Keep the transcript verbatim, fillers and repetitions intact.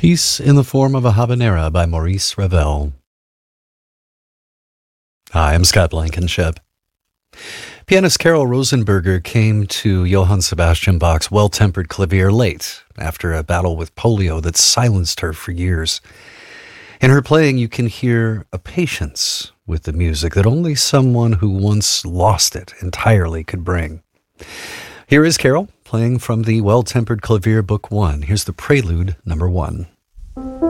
Peace in the Form of a Habanera by Maurice Ravel. Hi, I'm Scott Blankenship. Pianist Carol Rosenberger came to Johann Sebastian Bach's Well-Tempered Clavier late, after a battle with polio that silenced her for years. In her playing, you can hear a patience with the music that only someone who once lost it entirely could bring. Here is Carol, playing from the Well-Tempered Clavier Book One. Here's the Prelude, number one.